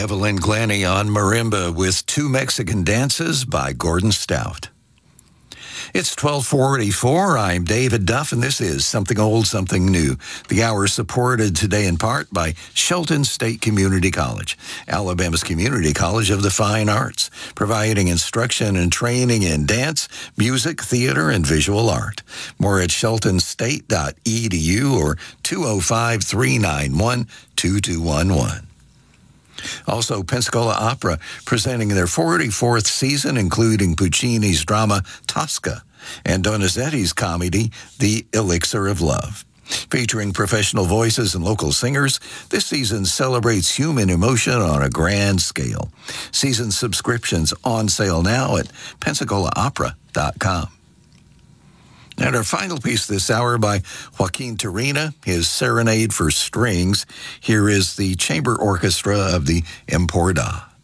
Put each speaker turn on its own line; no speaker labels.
Evelyn Glennie on marimba with Two Mexican Dances by Gordon Stout. It's 12:44. I'm David Duff, and this is Something Old, Something New. The hour supported today in part by Shelton State Community College, Alabama's community college of the fine arts, providing instruction and training in dance, music, theater, and visual art. More at sheltonstate.edu or 205-391-2211. Also, Pensacola Opera presenting their 44th season, including Puccini's drama Tosca and Donizetti's comedy The Elixir of Love. Featuring professional voices and local singers, this season celebrates human emotion on a grand scale. Season subscriptions on sale now at PensacolaOpera.com. And our final piece this hour by Joaquin Turina, his Serenade for Strings. Here is the Chamber Orchestra of the Emporda.